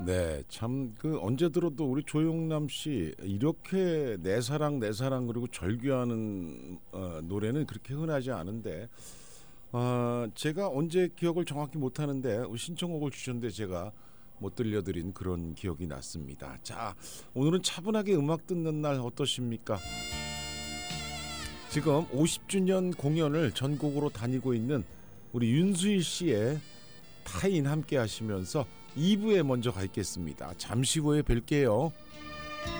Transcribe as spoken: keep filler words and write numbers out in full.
네, 참 그 언제 들어도 우리 조용남 씨 이렇게 내 사랑 내 사랑 그리고 절규하는 어, 노래는 그렇게 흔하지 않은데 어, 제가 언제 기억을 정확히 못하는데 신청곡을 주셨는데 제가 못 들려드린 그런 기억이 났습니다. 자, 오늘은 차분하게 음악 듣는 날 어떠십니까? 지금 오십 주년 공연을 전국으로 다니고 있는 우리 윤수일 씨의 타인 함께 하시면서 이 부에 먼저 가 있겠습니다. 잠시 후에 뵐게요.